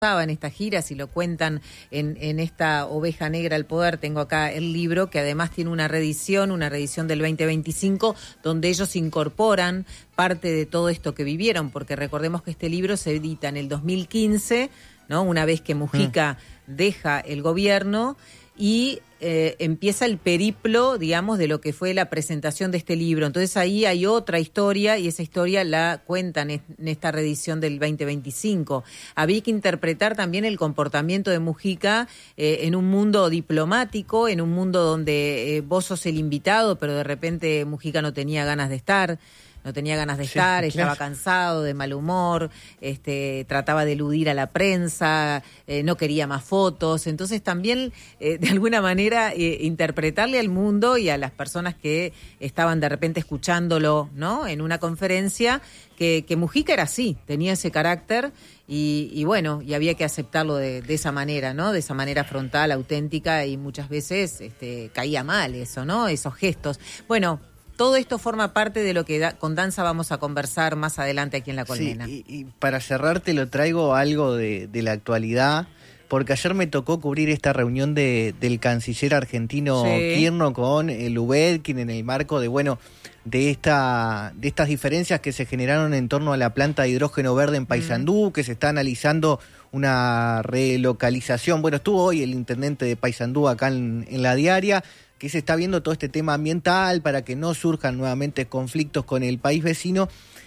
en estas giras y lo cuentan en esta Oveja Negra al Poder. Tengo acá el libro que además tiene una reedición del 2025 donde ellos incorporan parte de todo esto que vivieron, porque recordemos que este libro se edita en el 2015, ¿no? Una vez que Mujica deja el gobierno y empieza el periplo, digamos, de lo que fue la presentación de este libro. Entonces ahí hay otra historia y esa historia la cuentan en esta reedición del 2025. Había que interpretar también el comportamiento de Mujica en un mundo diplomático, en un mundo donde vos sos el invitado, pero de repente Mujica no tenía ganas de estar. Estaba cansado, de mal humor, trataba de eludir a la prensa, no quería más fotos. Entonces también, de alguna manera, interpretarle al mundo y a las personas que estaban de repente escuchándolo, ¿no? En una conferencia, que Mujica era así, tenía ese carácter y bueno, y había que aceptarlo de esa manera, ¿no? De esa manera frontal, auténtica, y muchas veces caía mal eso, ¿no? Esos gestos. Bueno, todo esto forma parte de lo que con Danza vamos a conversar más adelante aquí en La Colmena. Sí, y para cerrar te lo traigo algo de la actualidad, porque ayer me tocó cubrir esta reunión del canciller argentino Kirchner con Lubetkin en el marco de estas diferencias que se generaron en torno a la planta de hidrógeno verde en Paysandú, que se está analizando una relocalización. Bueno, estuvo hoy el intendente de Paysandú acá en la diaria, que se está viendo todo este tema ambiental para que no surjan nuevamente conflictos con el país vecino.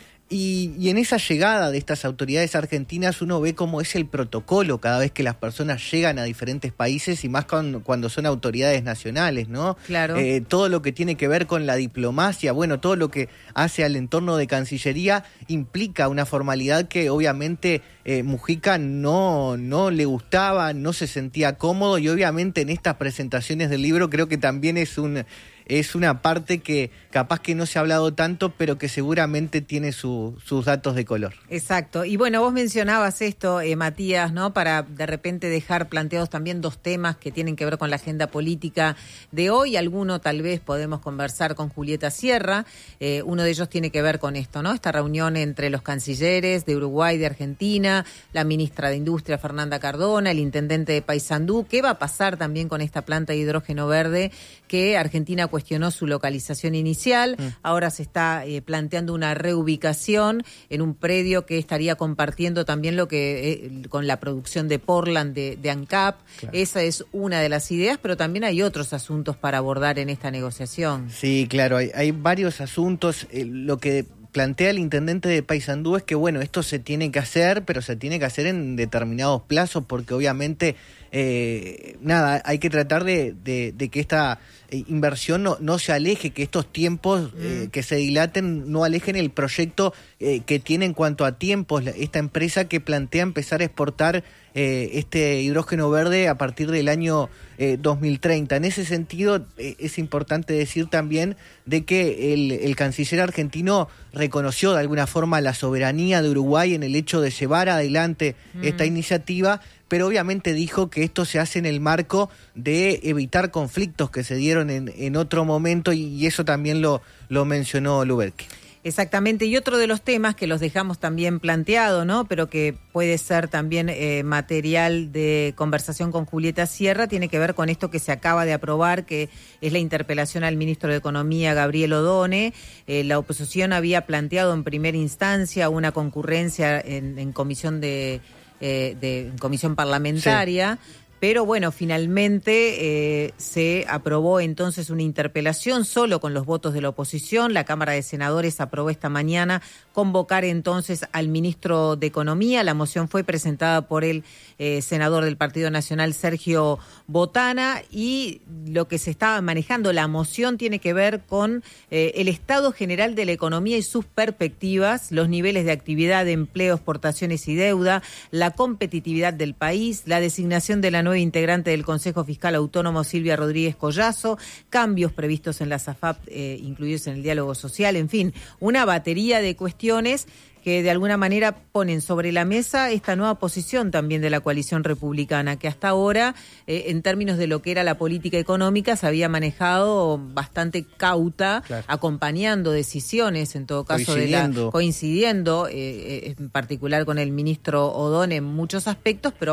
Y en esa llegada de estas autoridades argentinas uno ve cómo es el protocolo cada vez que las personas llegan a diferentes países y más cuando son autoridades nacionales, ¿no? Claro. Todo lo que tiene que ver con la diplomacia, bueno, todo lo que hace al entorno de Cancillería implica una formalidad que obviamente Mujica no le gustaba, no se sentía cómodo, y obviamente en estas presentaciones del libro creo que también es una parte que capaz que no se ha hablado tanto, pero que seguramente tiene sus datos de color. Exacto. Y bueno, vos mencionabas esto, Matías, ¿no? Para de repente dejar planteados también dos temas que tienen que ver con la agenda política de hoy. Alguno tal vez podemos conversar con Julieta Sierra. Uno de ellos tiene que ver con esto, ¿no? Esta reunión entre los cancilleres de Uruguay, de Argentina, la ministra de Industria, Fernanda Cardona, el intendente de Paysandú. ¿Qué va a pasar también con esta planta de hidrógeno verde que Argentina cuestionó su localización inicial? Ahora se está planteando una reubicación en un predio que estaría compartiendo también con la producción de Portland de ANCAP. Claro. Esa es una de las ideas, pero también hay otros asuntos para abordar en esta negociación. Sí, claro, hay varios asuntos. Lo que plantea el intendente de Paysandú es que, bueno, esto se tiene que hacer, pero se tiene que hacer en determinados plazos, porque obviamente hay que tratar de que esta inversión no se aleje, que estos tiempos que se dilaten no alejen el proyecto que tiene en cuanto a tiempos esta empresa, que plantea empezar a exportar este hidrógeno verde a partir del año 2030. En ese sentido, es importante decir también de que el canciller argentino reconoció de alguna forma la soberanía de Uruguay en el hecho de llevar adelante esta iniciativa, pero obviamente dijo que esto se hace en el marco de evitar conflictos que se dieron en otro momento, y eso también lo mencionó Lubetkin. Exactamente, y otro de los temas que los dejamos también planteado, ¿no? Pero que puede ser también material de conversación con Julieta Sierra, tiene que ver con esto que se acaba de aprobar, que es la interpelación al ministro de Economía, Gabriel Odone. La oposición había planteado en primera instancia una concurrencia en comisión en comisión parlamentaria. Sí. Pero bueno, finalmente se aprobó entonces una interpelación solo con los votos de la oposición. La Cámara de Senadores aprobó esta mañana convocar entonces al ministro de Economía. La moción fue presentada por el senador del Partido Nacional, Sergio Botana, y lo que se estaba manejando, la moción tiene que ver con el estado general de la economía y sus perspectivas, los niveles de actividad, de empleo, exportaciones y deuda, la competitividad del país, la designación de la nueva integrante del Consejo Fiscal Autónomo, Silvia Rodríguez Collazo, cambios previstos en la SAFAP incluidos en el diálogo social, en fin, una batería de cuestiones que de alguna manera ponen sobre la mesa esta nueva posición también de la coalición republicana, que hasta ahora, en términos de lo que era la política económica, se había manejado bastante cauta, claro, acompañando decisiones, en todo caso, coincidiendo en particular con el ministro Odón en muchos aspectos, pero